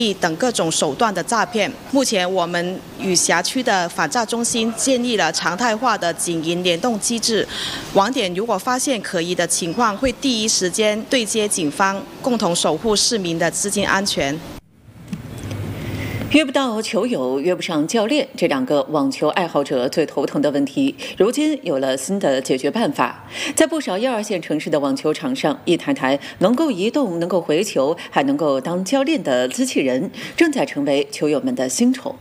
等各种手段的诈骗。目前我们与辖区的反诈中心建立了常态化的警银联动机制，网点如果发现可疑的情况，会第一时间对接警方，共同守护市民的资金安全。 约不到球友，约不上教练，这两个网球爱好者最头疼的问题，如今有了新的解决办法。在不少1、2线城市的网球场上，一台台能够移动、能够回球，还能够当教练的机器人，正在成为球友们的新宠。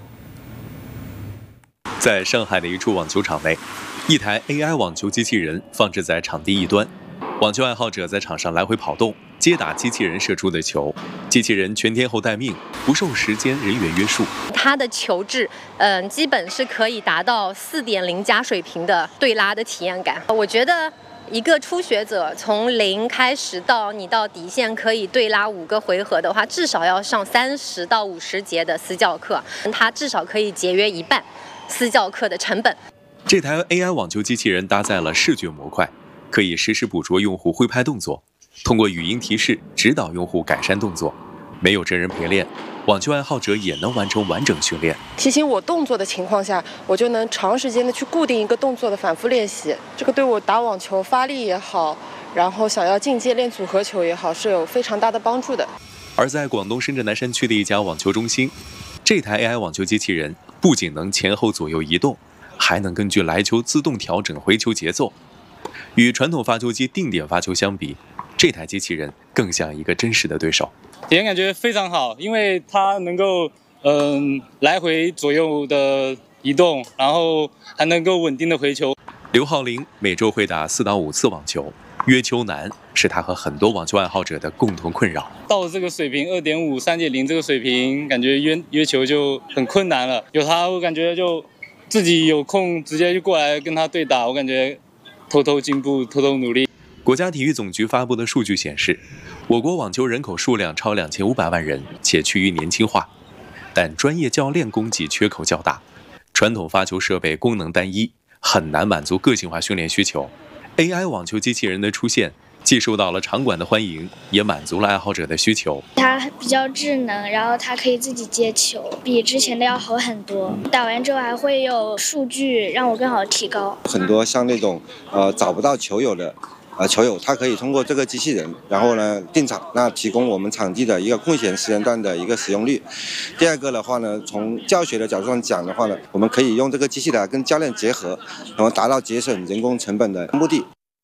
在上海的一处网球场内，一台 AI 网球机器人放置在场地一端，网球爱好者在场上来回跑动，接打机器人射出的球。机器人全天候待命，不受时间人员约束。 它的球质，基本是可以达到4.0加水平的对拉的体验感。我觉得一个初学者从0开始到你到底线可以对拉5个回合的话，至少要上30到50节的私教课，它至少可以节约1半私教课的成本。 这台 AI 网球机器人搭载了视觉模块，可以实时捕捉用户挥拍动作，通过语音提示指导用户改善动作。没有真人陪练，网球爱好者也能完成完整训练。 提醒我动作的情况下，我就能长时间的去固定一个动作的反复练习。这个对我打网球发力也好，然后想要进阶练组合球也好，是有非常大的帮助的。 而在广东深圳南山区的一家网球中心，这台 AI 网球机器人不仅能前后左右移动，还能根据来球自动调整回球节奏。与传统发球机定点发球相比，这台机器人更像一个真实的对手。 体验感觉非常好，因为它能够来回左右的移动，然后还能够稳定的回球。 刘浩林每周会打4到5次网球，约球难是他和很多网球爱好者的共同困扰。 到这个水平2.5、3.0这个水平，感觉约球就很困难了。有他，我感觉就自己有空直接就过来跟他对打，我感觉偷偷进步，偷偷努力。 国家体育总局发布的数据显示，我国网球人口数量超2500万人，且趋于年轻化，但专业教练供给缺口较大，传统发球设备功能单一，很难满足个性化训练需求。AI 网球机器人的出现，既受到了场馆的欢迎，也满足了爱好者的需求。 它比较智能，然后它可以自己接球，比之前的要好很多。打完之后还会有数据，让我更好提高。 很多像那种找不到球友的球友，他可以通过这个机器人，然后呢定场，那提供我们场地的一个空闲时间段的一个使用率。第二个的话呢，从教学的角度上讲的话呢，我们可以用这个机器来跟教练结合，然后达到节省人工成本的目的。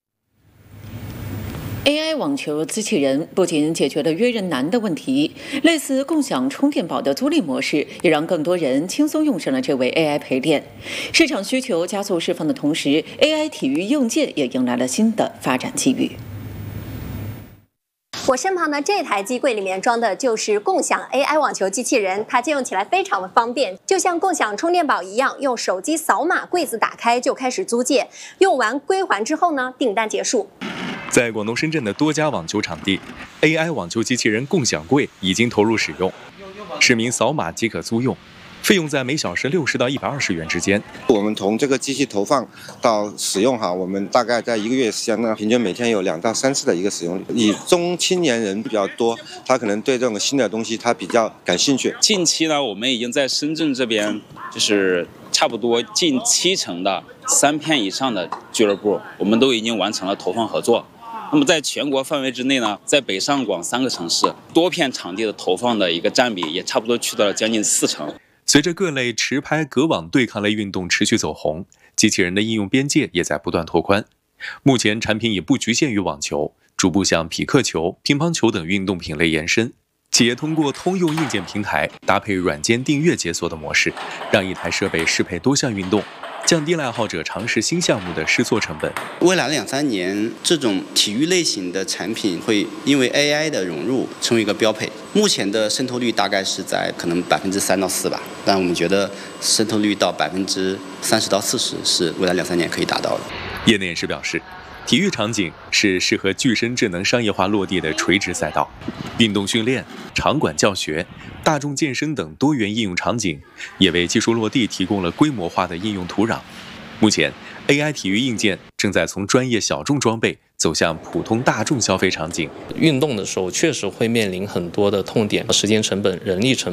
AI 网球机器人不仅解决了约人难的问题，类似共享充电宝的租赁模式，也让更多人轻松用上了这位 AI 陪练。市场需求加速释放的同时， AI 体育硬件也迎来了新的发展机遇。 我身旁的这台机柜里面装的就是共享 AI 网球机器人，它借用起来非常的方便，就像共享充电宝一样，用手机扫码，柜子打开就开始租借，用完归还之后呢，订单结束。 在广东深圳的多家网球场地， AI 网球机器人共享柜已经投入使用，市民扫码即可租用，费用在每小时60到120元之间。 我们从这个机器投放到使用我们大概在1个月时间呢，平均每天有2到3次的一个使用率。以中青年人比较多，他可能对这种新的东西他比较感兴趣。 近期呢，我们已经在深圳这边就是差不多近70%的3片以上的俱乐部，我们都已经完成了投放合作。那么在全国范围之内呢，在北上广3个城市，多片场地的投放的一个占比也差不多去到了将近40%。 随着各类持拍隔网对抗类运动持续走红，机器人的应用边界也在不断拓宽。目前产品也不局限于网球，逐步向匹克球、乒乓球等运动品类延伸。企业通过通用硬件平台搭配软件订阅解锁的模式，让一台设备适配多项运动，降低了爱好者尝试新项目的试错成本。 未来2、3年，这种体育类型的产品会因为 AI 的融入成为一个标配。目前的渗透率大概是在可能3%到4%吧，但我们觉得渗透率到30%到40%是未来2、3年可以达到的。 业内人士表示，体育场景是适合具身智能商业化落地的垂直赛道，运动训练、场馆教学、大众健身等多元应用场景，也为技术落地提供了规模化的应用土壤。目前 AI 体育硬件正在从专业小众装备走向普通大众消费场景。 运动的时候确实会面临很多的痛点，时间成本、人力成